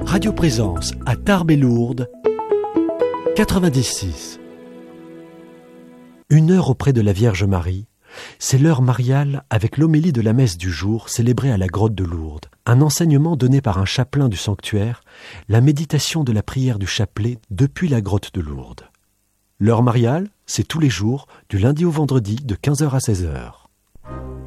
Radio Présence à Tarbes et Lourdes, 96. 1 heure auprès de la Vierge Marie, c'est l'heure mariale avec l'homélie de la messe du jour célébrée à la grotte de Lourdes. Un enseignement donné par un chapelain du sanctuaire, la méditation de la prière du chapelet depuis la grotte de Lourdes. L'heure mariale, c'est tous les jours, du lundi au vendredi, de 15h à 16h.